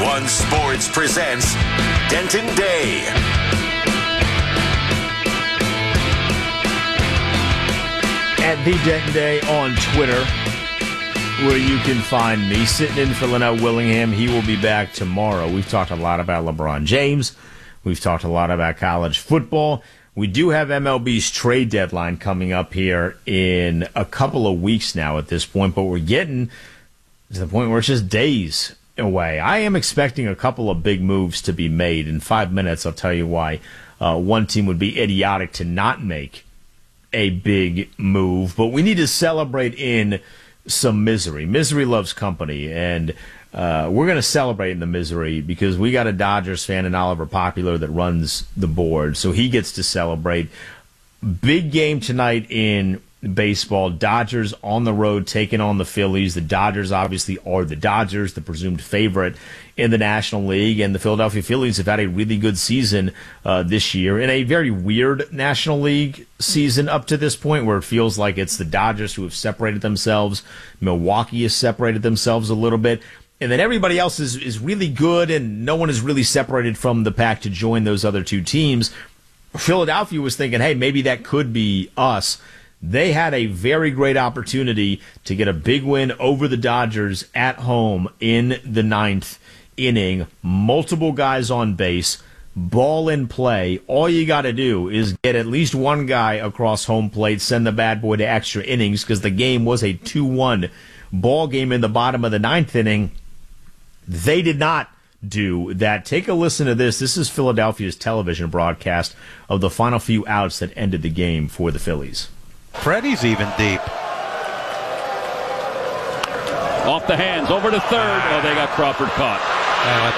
One Sports presents Denton Day. At the Denton Day on Twitter, where you can find me sitting in for Linnell Willingham. He will be back tomorrow. We've talked a lot about LeBron James. We've talked a lot about college football. We do have MLB's trade deadline coming up here in a couple of weeks now at this point, but we're getting to the point where it's just days away. I am expecting a couple of big moves to be made. In 5 minutes, I'll tell you why one team would be idiotic to not make a big move, but we need to celebrate in some misery. Misery loves company, and we're going to celebrate in the misery because we got a Dodgers fan in Oliver Popular that runs the board, so he gets to celebrate. Big game tonight in baseball. Dodgers on the road taking on the Phillies. The Dodgers obviously are the Dodgers, the presumed favorite in the National League, and the Philadelphia Phillies have had a really good season this year in a very weird National League season up to this point where it feels like it's the Dodgers who have separated themselves. Milwaukee has separated themselves a little bit. And then everybody else is really good, and no one is really separated from the pack to join those other two teams. Philadelphia was thinking, hey, maybe that could be us. They had a very great opportunity to get a big win over the Dodgers at home in the ninth inning. Multiple guys on base, ball in play. All you got to do is get at least one guy across home plate, send the bad boy to extra innings because the game was a 2-1 ball game in the bottom of the ninth inning. They did not do that. Take a listen to this. This is Philadelphia's television broadcast of the final few outs that ended the game for the Phillies. Freddie's even deep. Off the hands, over to third. Oh, they got Crawford caught. That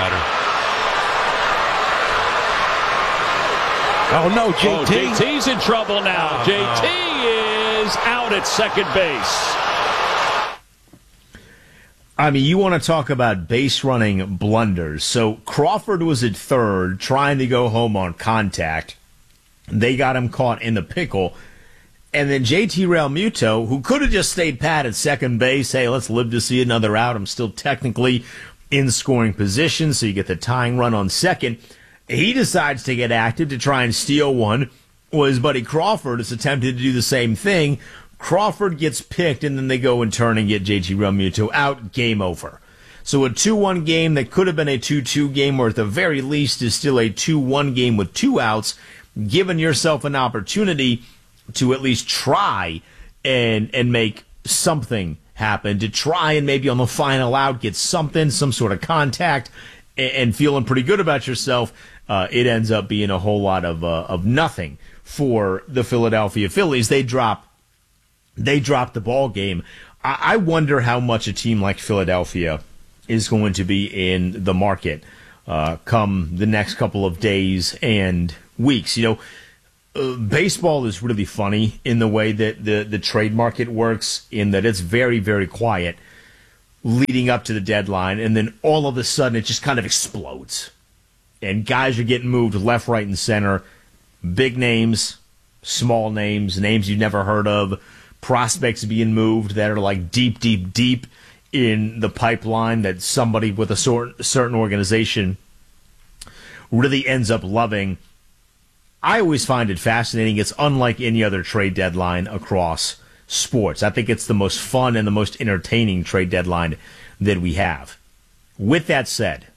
doesn't matter. Oh, no, JT. Oh, JT's in trouble now. JT is out at second base. I mean, you want to talk about base running blunders. So Crawford was at third, trying to go home on contact. They got him caught in the pickle. And then JT Realmuto, who could have just stayed pat at second base, hey, let's live to see another out. I'm still technically in scoring position, so you get the tying run on second. He decides to get active to try and steal one. Well, his buddy Crawford is attempted to do the same thing. Crawford gets picked, and then they go and turn and get JT Realmuto out. Game over. So a 2-1 game that could have been a 2-2 game, or at the very least is still a 2-1 game with two outs, giving yourself an opportunity to at least try and make something happen, to try and maybe on the final out get something, some sort of contact, and feeling pretty good about yourself. It ends up being a whole lot of nothing for the Philadelphia Phillies. They drop the ball game. I wonder how much a team like Philadelphia is going to be in the market come the next couple of days and weeks. You know, baseball is really funny in the way that the trade market works, in that it's very, very quiet leading up to the deadline, and then all of a sudden it just kind of explodes. And guys are getting moved left, right, and center. Big names, small names, names you've never heard of, prospects being moved that are like deep, deep, deep in the pipeline that somebody with a certain organization really ends up loving. I always find it fascinating. It's unlike any other trade deadline across sports. I think it's the most fun and the most entertaining trade deadline that we have. With that said,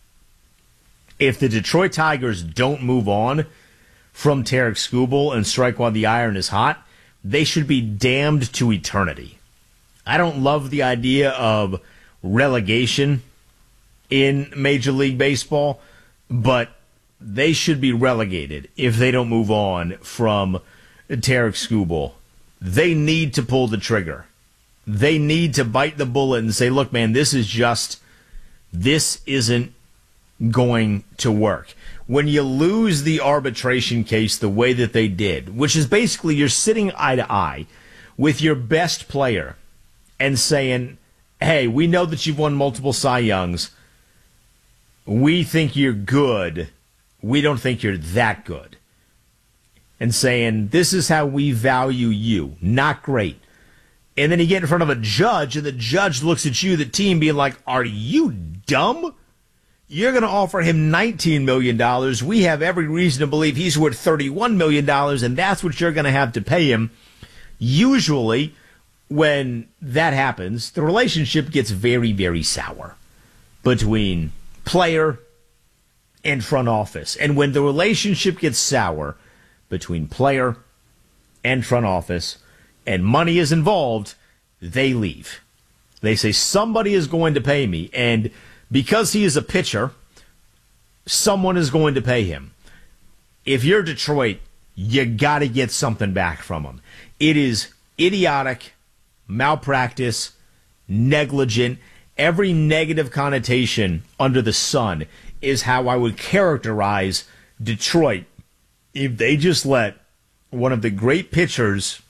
if the Detroit Tigers don't move on from Tarek Skubal and strike while the iron is hot, they should be damned to eternity. I don't love the idea of relegation in Major League Baseball, but they should be relegated if they don't move on from Tarek Skubal. They need to pull the trigger. They need to bite the bullet and say, look, man, this isn't going to work. When you lose the arbitration case the way that they did, which is basically you're sitting eye to eye with your best player and saying, hey, we know that you've won multiple Cy Youngs. We think you're good. We don't think you're that good. And saying, this is how we value you. Not great. And then you get in front of a judge, and the judge looks at you, the team, being like, are you dumb? you're going to offer him $19 million. We have every reason to believe he's worth $31 million, and that's what you're going to have to pay him. Usually, when that happens, the relationship gets very, very sour between player and front office. And when the relationship gets sour between player and front office and money is involved, they leave. They say, somebody is going to pay me, and because he is a pitcher, someone is going to pay him. If you're Detroit, you got to get something back from him. It is idiotic, malpractice, negligent. Every negative connotation under the sun is how I would characterize Detroit if they just let one of the great pitchers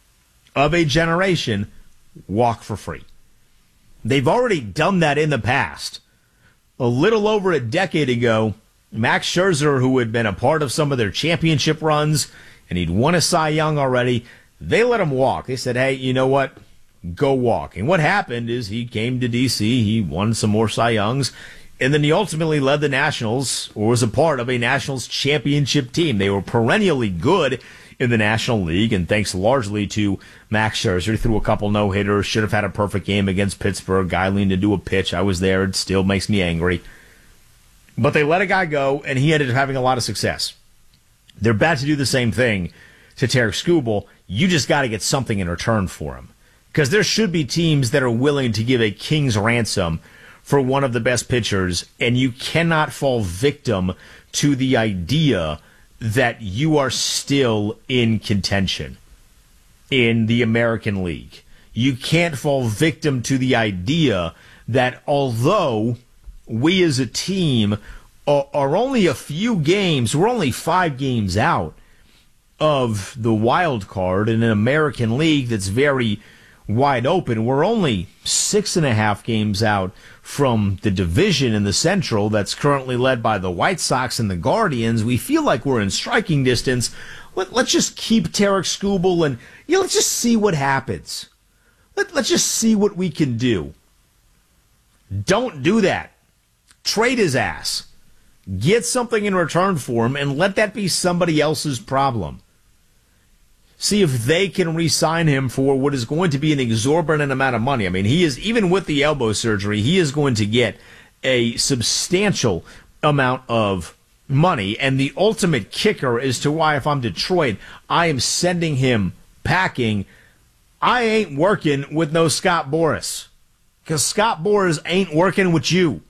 of a generation walk for free. They've already done that in the past. A little over a decade ago, Max Scherzer, who had been a part of some of their championship runs, and he'd won a Cy Young already, they let him walk. They said, hey, you know what? Go walk. And what happened is he came to D.C., he won some more Cy Youngs, and then he ultimately led the Nationals, or was a part of a Nationals championship team. They were perennially good in the National League, and thanks largely to Max Scherzer, threw a couple no-hitters, should have had a perfect game against Pittsburgh. Guy leaned into a pitch. I was there. It still makes me angry. But they let a guy go, and he ended up having a lot of success. They're about to do the same thing to Tarik Skubal. You just got to get something in return for him. Because there should be teams that are willing to give a king's ransom for one of the best pitchers, and you cannot fall victim to the idea that you are still in contention in the American League. You can't fall victim to the idea that although we as a team are only a few games, we're only 5 games out of the wild card in an American League that's very wide open. We're only 6.5 games out from the division in the Central that's currently led by the White Sox and the Guardians. We feel like we're in striking distance. Let's just keep Tarik Skubal and let's just see what happens. Let's just see what we can do. Don't do that. Trade his ass. Get something in return for him and let that be somebody else's problem. See if they can re-sign him for what is going to be an exorbitant amount of money. I mean, he is, even with the elbow surgery, he is going to get a substantial amount of money. And the ultimate kicker as to why, if I'm Detroit, I am sending him packing. I ain't working with no Scott Boras, because Scott Boras ain't working with you.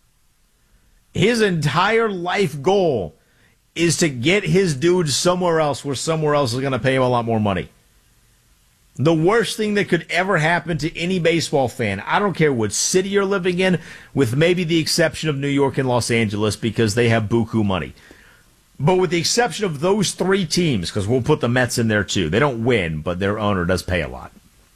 His entire life goal is to get his dude somewhere else where somewhere else is going to pay him a lot more money. The worst thing that could ever happen to any baseball fan, I don't care what city you're living in, with maybe the exception of New York and Los Angeles because they have buku money. But with the exception of those 3 teams, because we'll put the Mets in there too. They don't win, but their owner does pay a lot.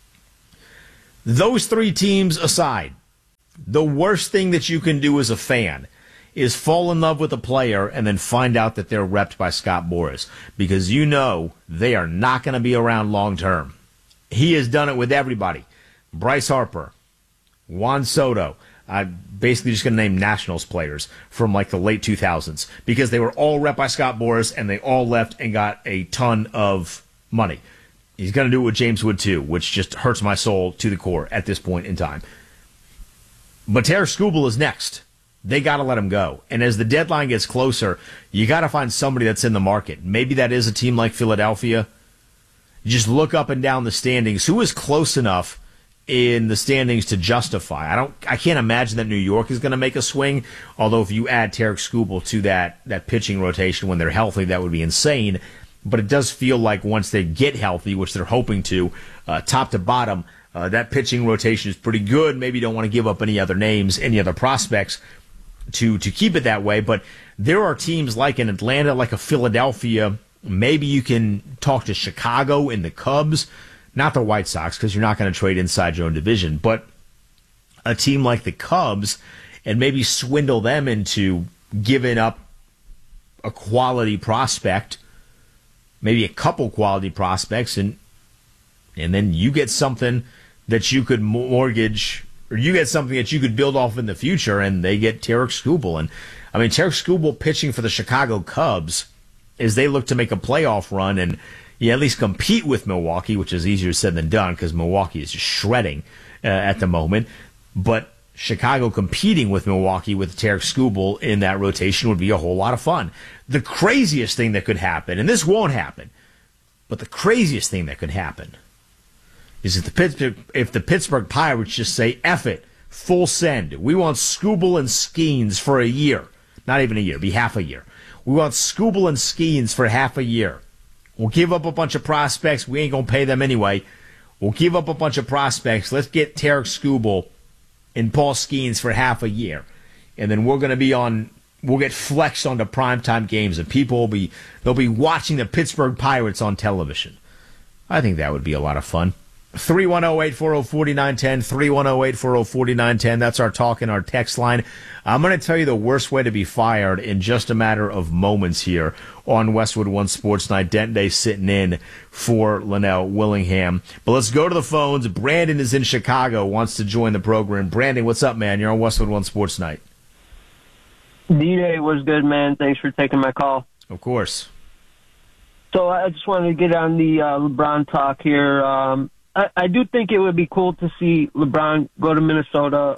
Those 3 teams aside, the worst thing that you can do as a fan is fall in love with a player and then find out that they're repped by Scott Boras, because you know they are not going to be around long term. He has done it with everybody. Bryce Harper, Juan Soto. I'm basically just going to name Nationals players from like the late 2000s because they were all repped by Scott Boras and they all left and got a ton of money. He's going to do it with James Wood too, which just hurts my soul to the core at this point in time. But Tarik Skubal is next. They got to let him go. And as the deadline gets closer, you got to find somebody that's in the market. Maybe that is a team like Philadelphia. You just look up and down the standings. Who is close enough in the standings to justify? I can't imagine that New York is going to make a swing. Although if you add Tarik Skubal to that pitching rotation when they're healthy, that would be insane. But it does feel like once they get healthy, which they're hoping to, top to bottom, that pitching rotation is pretty good. Maybe you don't want to give up any other names, any other prospects to keep it that way. But there are teams like in Atlanta, like a Philadelphia. Maybe you can talk to Chicago and the Cubs, not the White Sox, because you're not going to trade inside your own division, but a team like the Cubs, and maybe swindle them into giving up a quality prospect, maybe a couple quality prospects, and then you get something that you could mortgage or you get something that you could build off in the future, and they get Tarik Skubal. And I mean, Tarik Skubal pitching for the Chicago Cubs as they look to make a playoff run and at least compete with Milwaukee, which is easier said than done because Milwaukee is just shredding at the moment. But Chicago competing with Milwaukee with Tarik Skubal in that rotation would be a whole lot of fun. The craziest thing that could happen, and this won't happen, but the craziest thing that could happen is if the Pittsburgh Pirates just say, F it, full send. We want Skubal and Skeens for a year. Not even a year, be half a year. We want Skubal and Skeens for half a year. We'll give up a bunch of prospects. We ain't going to pay them anyway. We'll give up a bunch of prospects. Let's get Tarik Skubal and Paul Skeens for half a year. And then we'll get flexed onto primetime games, and they'll be watching the Pittsburgh Pirates on television. I think that would be a lot of fun. 310-840-4910, 310-840-4910. That's our talk and our text line. I'm going to tell you the worst way to be fired in just a matter of moments here on Westwood One Sports Night. Denton Day sitting in for Linnell Willingham. But let's go to the phones. Brandon is in Chicago, wants to join the program. Brandon, what's up, man? You're on Westwood One Sports Night. D-Day was good, man. Thanks for taking my call. Of course. So I just wanted to get on the LeBron talk here. I do think it would be cool to see LeBron go to Minnesota,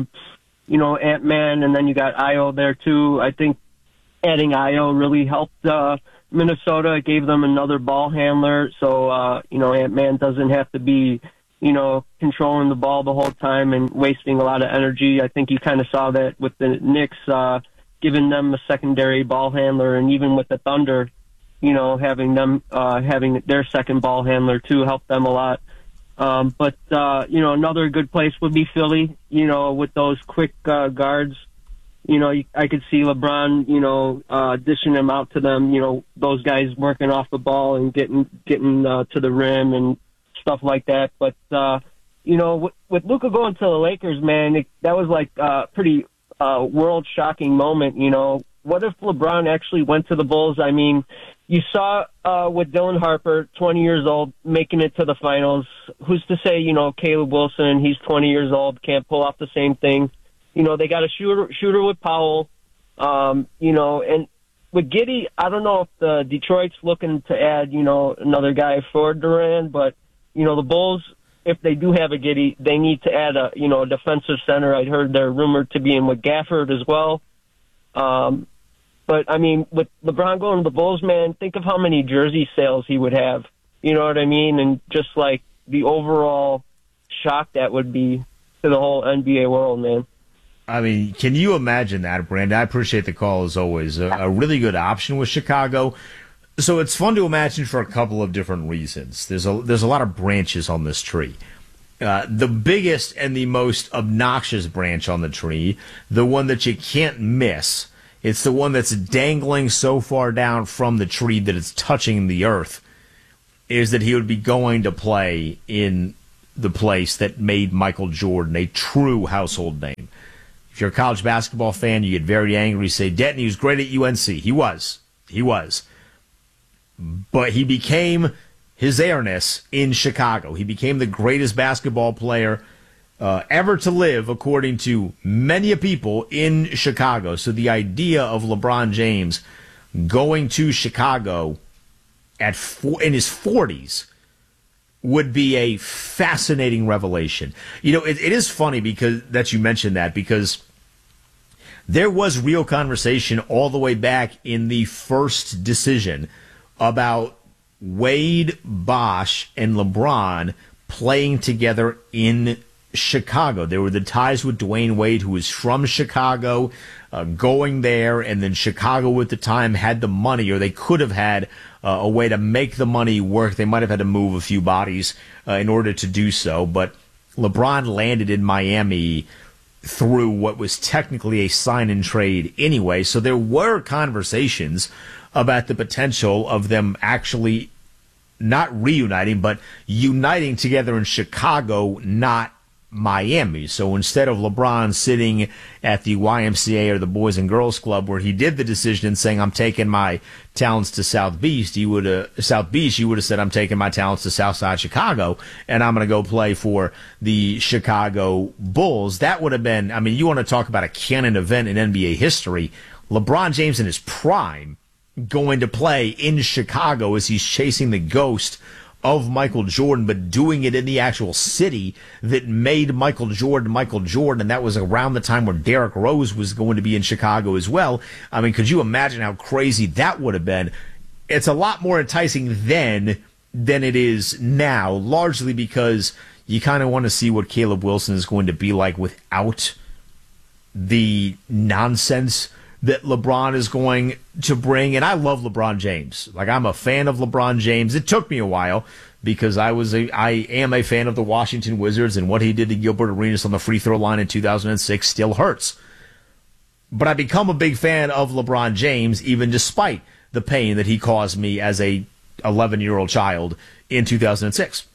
Ant-Man, and then you got Io there too. I think adding Io really helped Minnesota. It gave them another ball handler, so, Ant-Man doesn't have to be, controlling the ball the whole time and wasting a lot of energy. I think you kind of saw that with the Knicks, giving them a secondary ball handler, and even with the Thunder, having their second ball handler too helped them a lot. But another good place would be Philly, with those quick guards. I could see LeBron, dishing them out to them, those guys working off the ball and getting to the rim and stuff like that. But, with Luka going to the Lakers, man, that was like a pretty world-shocking moment, What if LeBron actually went to the Bulls? I mean, you saw with Dylan Harper, 20 years old, making it to the finals. Who's to say, Caleb Wilson, he's 20 years old, can't pull off the same thing. They got a shooter with Powell, and with Giddey, I don't know if the Detroit's looking to add, another guy for Durant, but, the Bulls, if they do have a Giddey, they need to add a defensive center. I heard they're rumored to be in with Gafford as well. But, I mean, with LeBron going to the Bulls, man, think of how many jersey sales he would have. You know what I mean? And just, like, the overall shock that would be to the whole NBA world, man. I mean, can you imagine that, Brandon? I appreciate the call, as always. A really good option with Chicago. So it's fun to imagine for a couple of different reasons. There's a lot of branches on this tree. The biggest and the most obnoxious branch on the tree, the one that you can't miss, it's the one that's dangling so far down from the tree that it's touching the earth, is that he would be going to play in the place that made Michael Jordan a true household name. If you're a college basketball fan, you get very angry, say, Denton, he was great at UNC. He was. But he became his airness in Chicago. He became the greatest basketball player ever to live, according to many people in Chicago. So the idea of LeBron James going to Chicago in his 40s would be a fascinating revelation. It is funny that you mentioned that, because there was real conversation all the way back in the first decision about Wade, Bosh, and LeBron playing together in Chicago. There were the ties with Dwayne Wade, who was from Chicago, going there, and then Chicago at the time had the money, or they could have had a way to make the money work. They might have had to move a few bodies in order to do so, but LeBron landed in Miami through what was technically a sign-and-trade anyway, so there were conversations about the potential of them actually not reuniting, but uniting together in Chicago not Miami. So instead of LeBron sitting at the YMCA or the Boys and Girls Club where he did the decision and saying, I'm taking my talents to South Beach, you would have said, I'm taking my talents to Southside Chicago, and I'm going to go play for the Chicago Bulls. That would have been, I mean, you want to talk about a canon event in NBA history. LeBron James in his prime going to play in Chicago as he's chasing the ghost of Michael Jordan, but doing it in the actual city that made Michael Jordan, and that was around the time where Derrick Rose was going to be in Chicago as well. I mean, could you imagine how crazy that would have been? It's a lot more enticing then than it is now, largely because you kind of want to see what Caleb Wilson is going to be like without the nonsense that LeBron is going to bring. And I love LeBron James. Like, I'm a fan of LeBron James. It took me a while because I am a fan of the Washington Wizards, and what he did to Gilbert Arenas on the free throw line in 2006 still hurts. But I become a big fan of LeBron James, even despite the pain that he caused me as a 11-year-old child in 2006.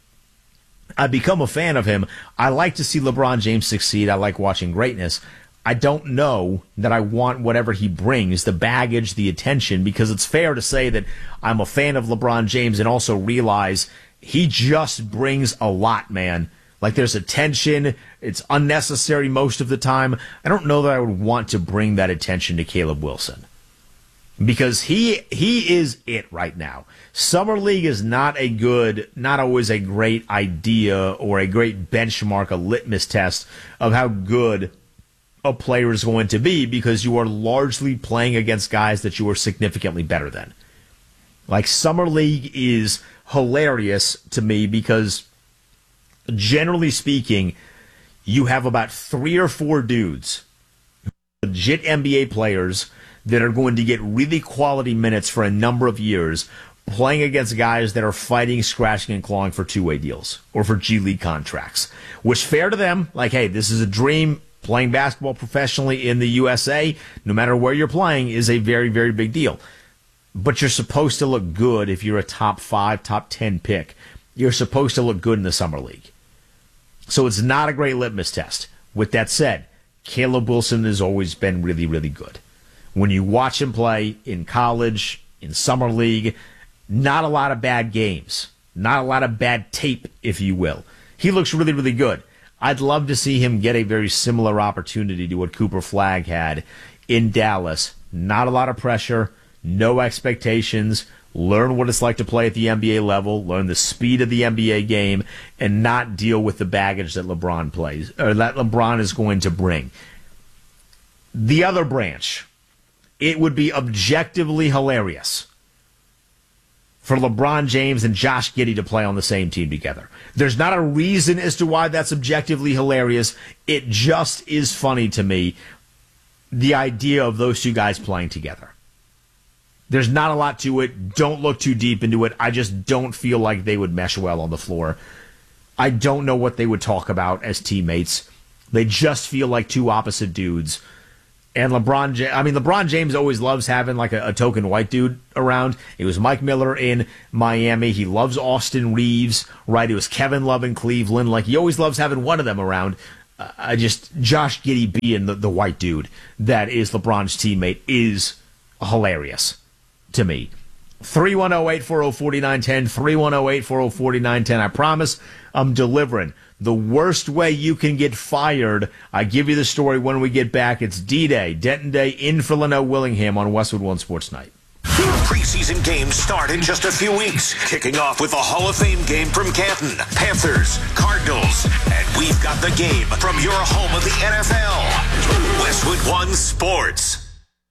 I become a fan of him. I like to see LeBron James succeed. I like watching greatness. I don't know that I want whatever he brings, the baggage, the attention, because it's fair to say that I'm a fan of LeBron James and also realize he just brings a lot, man. Like, there's attention. It's unnecessary most of the time. I don't know that I would want to bring that attention to Caleb Wilson because he is it right now. Summer League is not always a great idea or a great benchmark, a litmus test of how good a player is going to be because you are largely playing against guys that you are significantly better than. Like, Summer League is hilarious to me because, generally speaking, you have about 3 or 4 dudes, legit NBA players, that are going to get really quality minutes for a number of years playing against guys that are fighting, scratching, and clawing for two-way deals or for G League contracts. Which, fair to them, like, hey, this is a dream. Playing basketball professionally in the USA, no matter where you're playing, is a very, very big deal. But you're supposed to look good if you're a top 5, top 10 pick. You're supposed to look good in the Summer League. So it's not a great litmus test. With that said, Caleb Wilson has always been really, really good. When you watch him play in college, in Summer League, not a lot of bad games. Not a lot of bad tape, if you will. He looks really, really good. I'd love to see him get a very similar opportunity to what Cooper Flagg had in Dallas. Not a lot of pressure, no expectations, learn what it's like to play at the NBA level, learn the speed of the NBA game, and not deal with the baggage that LeBron plays, or that LeBron is going to bring. The other branch, it would be objectively hilarious for LeBron James and Josh Giddey to play on the same team together. There's not a reason as to why that's objectively hilarious. It just is funny to me, the idea of those two guys playing together. There's not a lot to it. Don't look too deep into it. I just don't feel like they would mesh well on the floor. I don't know what they would talk about as teammates. They just feel like two opposite dudes. And LeBron James always loves having like a token white dude around. It was Mike Miller in Miami. He loves Austin Reeves, right? It was Kevin Love in Cleveland. Like, he always loves having one of them around. Josh Giddey being the white dude that is LeBron's teammate is hilarious to me. 310-840-4910, 310-840-4910. I promise I'm delivering. The worst way you can get fired, I give you the story when we get back. It's D-Day, Denton Day in for Leno Willingham on Westwood One Sports Night. Preseason games start in just a few weeks, kicking off with a Hall of Fame game from Canton, Panthers, Cardinals, and we've got the game from your home of the NFL, Westwood One Sports.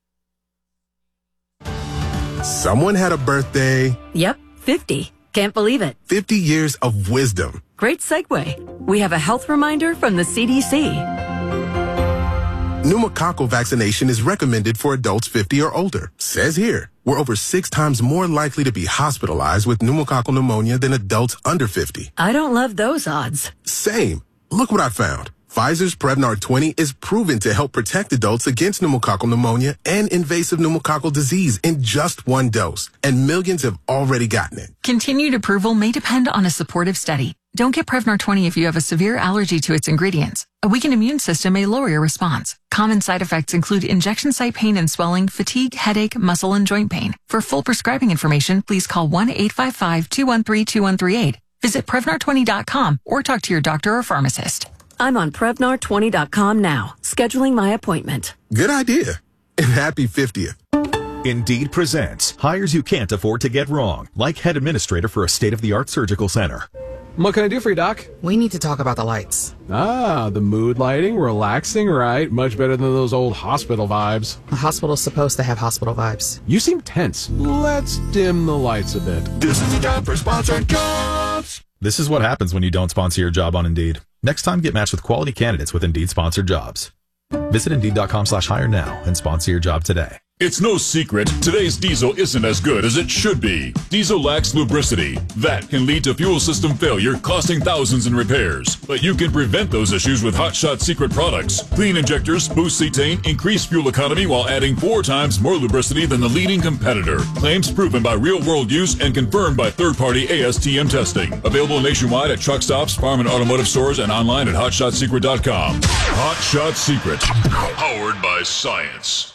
Someone had a birthday. Yep, 50. Can't believe it. 50 years of wisdom. Great segue. We have a health reminder from the CDC. Pneumococcal vaccination is recommended for adults 50 or older. Says here, we're over 6 times more likely to be hospitalized with pneumococcal pneumonia than adults under 50. I don't love those odds. Same. Look what I found. Pfizer's Prevnar 20 is proven to help protect adults against pneumococcal pneumonia and invasive pneumococcal disease in just 1 dose. And millions have already gotten it. Continued approval may depend on a supportive study. Don't get Prevnar 20 if you have a severe allergy to its ingredients. A weakened immune system may lower your response. Common side effects include injection site pain and swelling, fatigue, headache, muscle, and joint pain. For full prescribing information, please call 1-855-213-2138. Visit Prevnar20.com or talk to your doctor or pharmacist. I'm on Prevnar20.com now, scheduling my appointment. Good idea. And happy 50th. Indeed presents hires you can't afford to get wrong, like head administrator for a state-of-the-art surgical center. What can I do for you, Doc? We need to talk about the lights. Ah, the mood lighting, relaxing, right? Much better than those old hospital vibes. A hospital's supposed to have hospital vibes. You seem tense. Let's dim the lights a bit. This is a job for sponsored jobs. This is what happens when you don't sponsor your job on Indeed. Next time, get matched with quality candidates with Indeed sponsored jobs. Visit Indeed.com/hire now and sponsor your job today. It's no secret, today's diesel isn't as good as it should be. Diesel lacks lubricity. That can lead to fuel system failure, costing thousands in repairs. But you can prevent those issues with Hot Shot Secret products. Clean injectors, boost cetane, increase fuel economy while adding 4 times more lubricity than the leading competitor. Claims proven by real-world use and confirmed by third-party ASTM testing. Available nationwide at truck stops, farm and automotive stores, and online at HotShotSecret.com. Hot Shot Secret. Powered by science.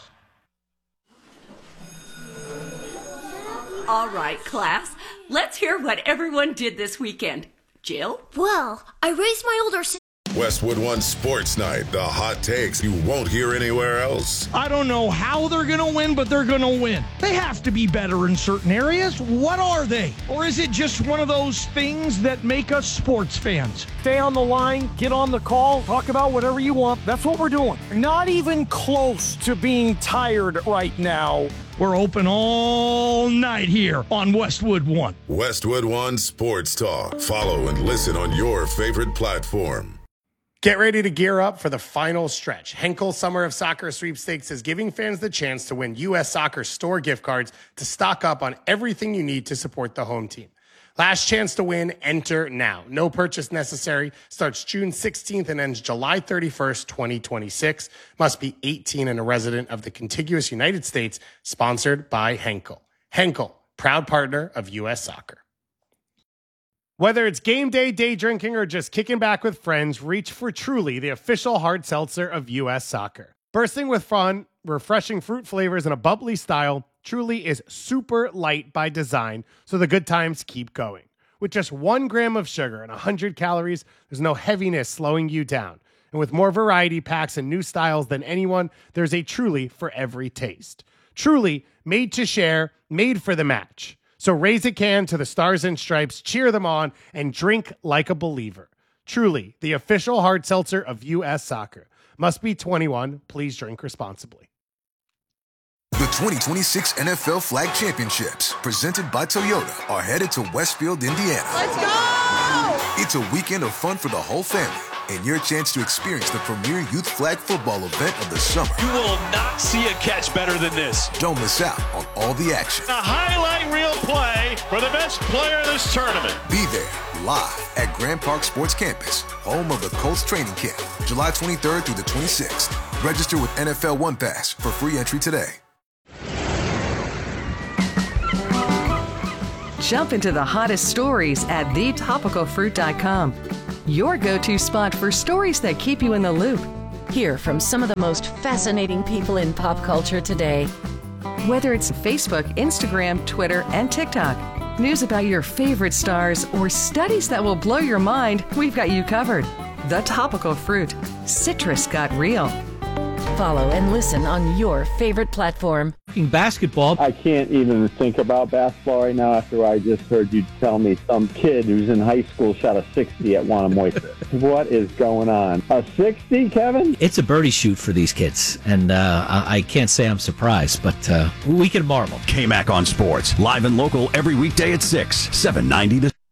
All right, class. Let's hear what everyone did this weekend. Jill? Well, I raised my older sister. Westwood One Sports Night. The hot takes you won't hear anywhere else. I don't know how they're going to win, but they're going to win. They have to be better in certain areas. What are they? Or is it just one of those things that make us sports fans? Stay on the line, get on the call, talk about whatever you want. That's what we're doing. Not even close to being tired right now. We're open all night here on Westwood One. Westwood One Sports Talk. Follow and listen on your favorite platform. Get ready to gear up for the final stretch. Henkel Summer of Soccer Sweepstakes is giving fans the chance to win U.S. Soccer store gift cards to stock up on everything you need to support the home team. Last chance to win, enter now. No purchase necessary. Starts June 16th and ends July 31st, 2026. Must be 18 and a resident of the contiguous United States. Sponsored by Henkel. Henkel, proud partner of U.S. Soccer. Whether it's game day, day drinking, or just kicking back with friends, reach for Truly, the official hard seltzer of U.S. Soccer. Bursting with fun, refreshing fruit flavors, and a bubbly style, Truly is super light by design, so the good times keep going. With just 1 gram of sugar and 100 calories, there's no heaviness slowing you down. And with more variety packs and new styles than anyone, there's a Truly for every taste. Truly, made to share, made for the match. So raise a can to the Stars and Stripes, cheer them on, and drink like a believer. Truly, the official hard seltzer of U.S. Soccer. Must be 21. Please drink responsibly. The 2026 NFL Flag Championships, presented by Toyota, are headed to Westfield, Indiana. Let's go! It's a weekend of fun for the whole family, and your chance to experience the premier youth flag football event of the summer. You will not see a catch better than this. Don't miss out on all the action. A highlight reel play for the best player in this tournament. Be there, live at Grand Park Sports Campus, home of the Colts training camp, July 23rd through the 26th. Register with NFL One Pass for free entry today. Jump into the hottest stories at thetopicalfruit.com. Your go-to spot for stories that keep you in the loop. Hear from some of the most fascinating people in pop culture today. Whether it's Facebook, Instagram, Twitter, and TikTok, news about your favorite stars, or studies that will blow your mind, we've got you covered. The Topical Fruit. Citrus got real. Follow and listen on your favorite platform. Basketball. I can't even think about basketball right now after I just heard you tell me some kid who's in high school shot a 60 at Wanamaoisa. What is going on? A 60, Kevin? It's a birdie shoot for these kids, and I can't say I'm surprised, but we can marvel. KMAC on Sports, live and local every weekday at 6, 790 to